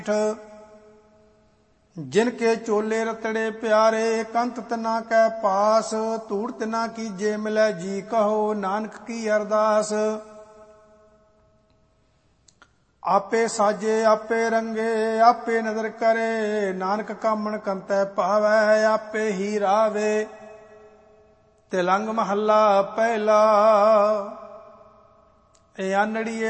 जिन के चोले रतड़े प्यारे कंत तना कै पास धूड़ तना कीजे मिलै जी कहो नानक की अरदास। आपे साजे आपे रंगे आपे नदर करे नानक कामण कंतै पावै आपे ही रावे। तिलंग महला पहला। आनड़िए